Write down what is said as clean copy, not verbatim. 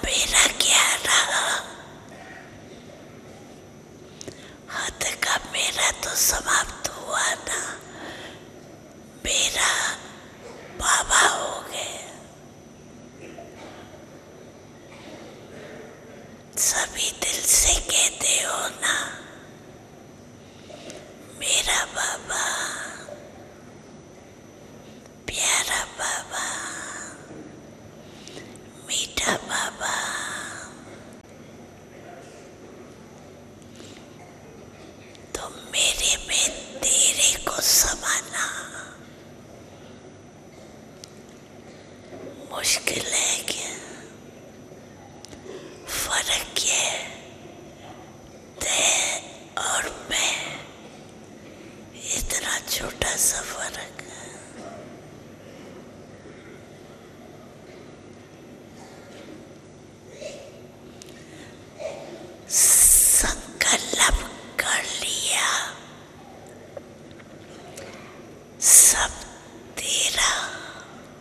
मेरा क्या रहा? हद का मेरा तो समाप्त हुआ ना, मेरा बाबा हो गए। सभी दिल से कहते हो ना, मेरा बाबा, प्यारा बाबा, मीठा बाबा। तो मेरे में तेरे को समाना मुश्किल है क्या? फर्क क्या है ते और मैं? इतना छोटा सा फर्क।